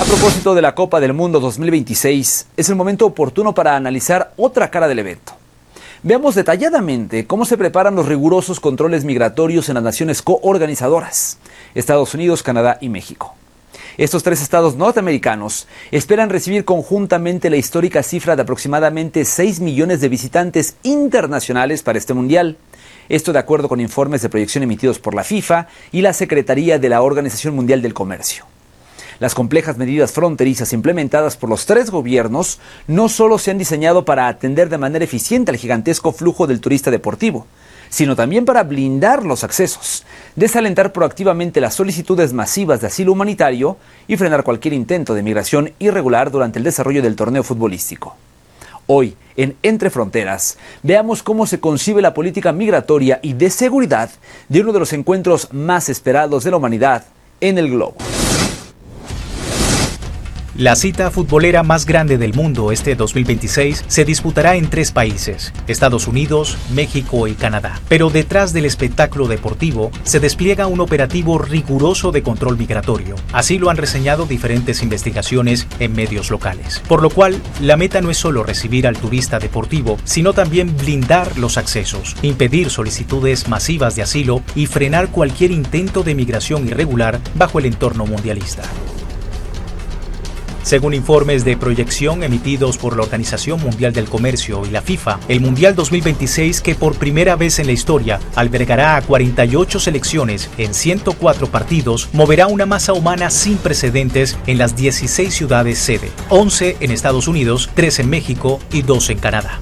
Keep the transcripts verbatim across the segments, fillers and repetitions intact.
A propósito de la Copa del Mundo dos mil veintiséis, es el momento oportuno para analizar otra cara del evento. Veamos detalladamente cómo se preparan los rigurosos controles migratorios en las naciones coorganizadoras, Estados Unidos, Canadá y México. Estos tres estados norteamericanos esperan recibir conjuntamente la histórica cifra de aproximadamente seis millones de visitantes internacionales para este mundial. Esto de acuerdo con informes de proyección emitidos por la FIFA y la Secretaría de la Organización Mundial del Comercio. Las complejas medidas fronterizas implementadas por los tres gobiernos no solo se han diseñado para atender de manera eficiente al gigantesco flujo del turista deportivo, sino también para blindar los accesos, desalentar proactivamente las solicitudes masivas de asilo humanitario y frenar cualquier intento de migración irregular durante el desarrollo del torneo futbolístico. Hoy, en Entre Fronteras, veamos cómo se concibe la política migratoria y de seguridad de uno de los encuentros más esperados de la humanidad en el globo. La cita futbolera más grande del mundo este dos mil veintiséis se disputará en tres países, Estados Unidos, México y Canadá. Pero detrás del espectáculo deportivo se despliega un operativo riguroso de control migratorio. Así lo han reseñado diferentes investigaciones en medios locales. Por lo cual, la meta no es solo recibir al turista deportivo, sino también blindar los accesos, impedir solicitudes masivas de asilo y frenar cualquier intento de migración irregular bajo el entorno mundialista. Según informes de proyección emitidos por la Organización Mundial del Comercio y la FIFA, el Mundial dos mil veintiséis, que por primera vez en la historia albergará a cuarenta y ocho selecciones en ciento cuatro partidos, moverá una masa humana sin precedentes en las dieciséis ciudades sede, once en Estados Unidos, tres en México y dos en Canadá.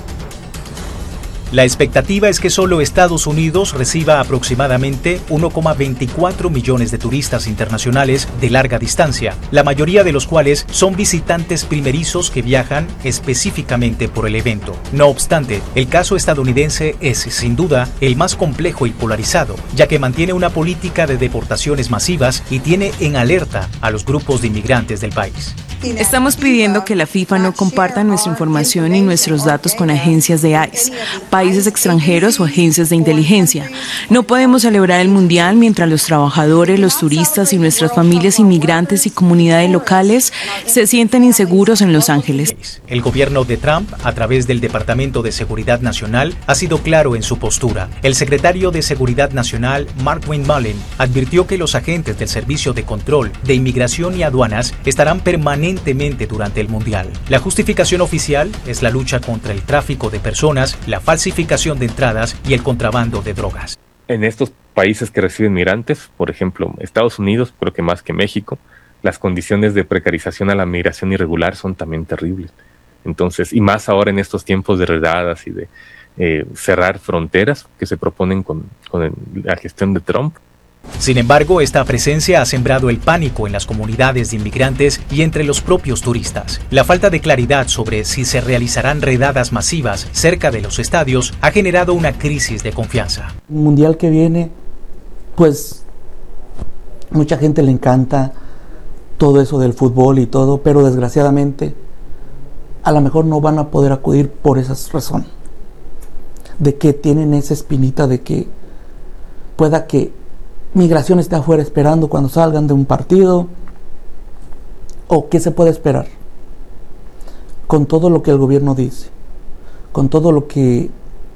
La expectativa es que solo Estados Unidos reciba aproximadamente uno coma veinticuatro millones de turistas internacionales de larga distancia, la mayoría de los cuales son visitantes primerizos que viajan específicamente por el evento. No obstante, el caso estadounidense es, sin duda, el más complejo y polarizado, ya que mantiene una política de deportaciones masivas y tiene en alerta a los grupos de inmigrantes del país. Estamos pidiendo que la FIFA no comparta nuestra información y nuestros datos con agencias de I C E, países extranjeros o agencias de inteligencia. No podemos celebrar el Mundial mientras los trabajadores, los turistas y nuestras familias inmigrantes y comunidades locales se sienten inseguros en Los Ángeles. El gobierno de Trump, a través del Departamento de Seguridad Nacional, ha sido claro en su postura. El secretario de Seguridad Nacional, Mark Winmullen, advirtió que los agentes del Servicio de Control de Inmigración y Aduanas estarán permanentemente durante el Mundial. La justificación oficial es la lucha contra el tráfico de personas, la falsificación de entradas y el contrabando de drogas. En estos países que reciben migrantes, por ejemplo, Estados Unidos, creo que más que México, las condiciones de precarización a la migración irregular son también terribles. Entonces, y más ahora en estos tiempos de redadas y de eh, cerrar fronteras que se proponen con, con el, la gestión de Trump. Sin embargo, esta presencia ha sembrado el pánico en las comunidades de inmigrantes y entre los propios turistas. La falta de claridad sobre si se realizarán redadas masivas cerca de los estadios ha generado una crisis de confianza. El mundial que viene, pues mucha gente le encanta todo eso del fútbol y todo, pero desgraciadamente a lo mejor no van a poder acudir por esa razón, de que tienen esa espinita de que pueda que migración esté afuera esperando cuando salgan de un partido, o qué se puede esperar con todo lo que el gobierno dice, con todo lo que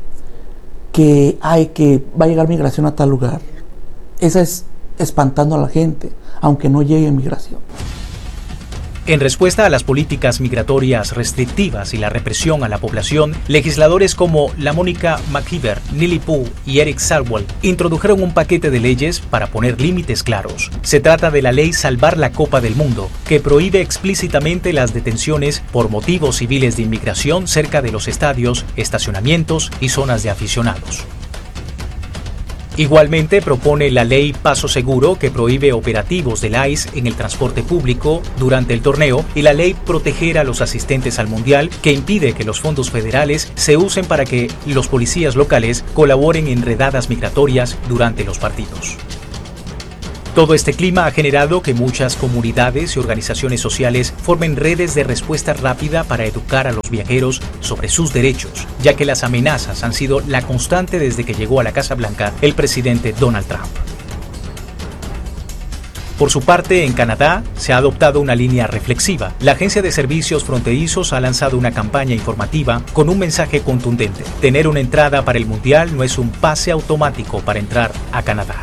que hay, que va a llegar migración a tal lugar. Esa es espantando a la gente, aunque no llegue migración. En respuesta a las políticas migratorias restrictivas y la represión a la población, legisladores como LaMonica McKeever, Neely Poo y Eric Swalwell introdujeron un paquete de leyes para poner límites claros. Se trata de la ley Salvar la Copa del Mundo, que prohíbe explícitamente las detenciones por motivos civiles de inmigración cerca de los estadios, estacionamientos y zonas de aficionados. Igualmente propone la ley Paso Seguro, que prohíbe operativos del I C E en el transporte público durante el torneo, y la ley Proteger a los asistentes al Mundial, que impide que los fondos federales se usen para que los policías locales colaboren en redadas migratorias durante los partidos. Todo este clima ha generado que muchas comunidades y organizaciones sociales formen redes de respuesta rápida para educar a los viajeros sobre sus derechos, ya que las amenazas han sido la constante desde que llegó a la Casa Blanca el presidente Donald Trump. Por su parte, en Canadá se ha adoptado una línea reflexiva. La Agencia de Servicios Fronterizos ha lanzado una campaña informativa con un mensaje contundente. Tener una entrada para el Mundial no es un pase automático para entrar a Canadá.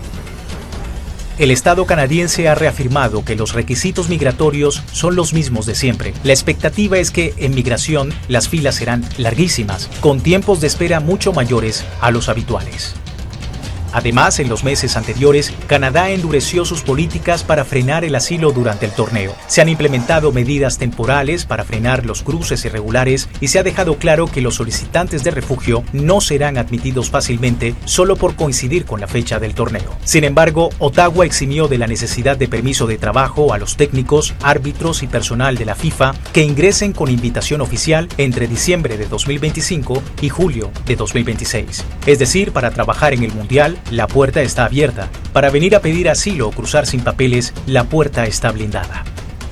El Estado canadiense ha reafirmado que los requisitos migratorios son los mismos de siempre. La expectativa es que en migración las filas serán larguísimas, con tiempos de espera mucho mayores a los habituales. Además, en los meses anteriores, Canadá endureció sus políticas para frenar el asilo durante el torneo. Se han implementado medidas temporales para frenar los cruces irregulares y se ha dejado claro que los solicitantes de refugio no serán admitidos fácilmente solo por coincidir con la fecha del torneo. Sin embargo, Ottawa eximió de la necesidad de permiso de trabajo a los técnicos, árbitros y personal de la FIFA que ingresen con invitación oficial entre diciembre de dos mil veinticinco y julio de dos mil veintiséis. Es decir, para trabajar en el Mundial, la puerta está abierta. Para venir a pedir asilo o cruzar sin papeles, la puerta está blindada.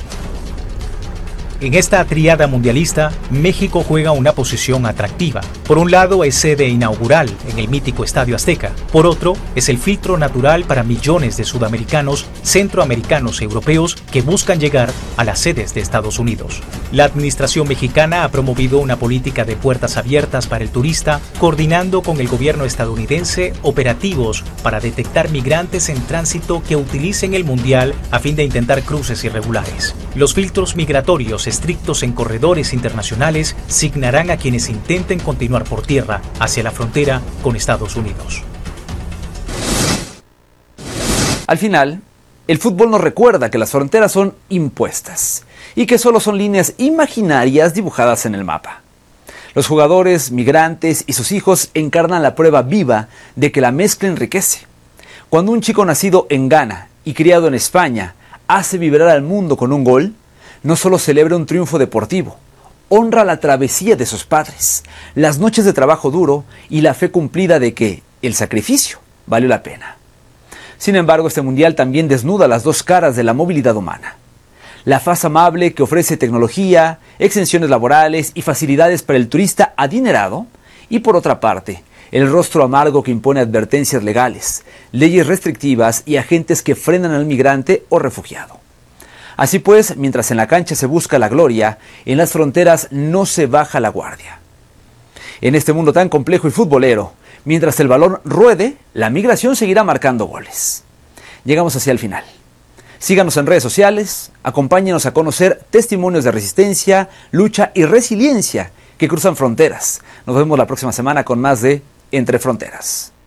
En esta triada mundialista, México juega una posición atractiva. Por un lado, es sede inaugural en el mítico Estadio Azteca. Por otro, es el filtro natural para millones de sudamericanos, centroamericanos y europeos que buscan llegar a las sedes de Estados Unidos. La administración mexicana ha promovido una política de puertas abiertas para el turista, coordinando con el gobierno estadounidense operativos para detectar migrantes en tránsito que utilicen el mundial a fin de intentar cruces irregulares. Los filtros migratorios estrictos en corredores internacionales signarán a quienes intenten continuar por tierra hacia la frontera con Estados Unidos. Al final, el fútbol nos recuerda que las fronteras son impuestas y que solo son líneas imaginarias dibujadas en el mapa. Los jugadores, migrantes y sus hijos encarnan la prueba viva de que la mezcla enriquece. Cuando un chico nacido en Ghana y criado en España hace vibrar al mundo con un gol, no solo celebra un triunfo deportivo, honra la travesía de sus padres, las noches de trabajo duro y la fe cumplida de que el sacrificio valió la pena. Sin embargo, este mundial también desnuda las dos caras de la movilidad humana. La faz amable que ofrece tecnología, exenciones laborales y facilidades para el turista adinerado, y por otra parte, el rostro amargo que impone advertencias legales, leyes restrictivas y agentes que frenan al migrante o refugiado. Así pues, mientras en la cancha se busca la gloria, en las fronteras no se baja la guardia. En este mundo tan complejo y futbolero, mientras el balón ruede, la migración seguirá marcando goles. Llegamos hacia el final. Síganos en redes sociales, acompáñenos a conocer testimonios de resistencia, lucha y resiliencia que cruzan fronteras. Nos vemos la próxima semana con más de Entre Fronteras.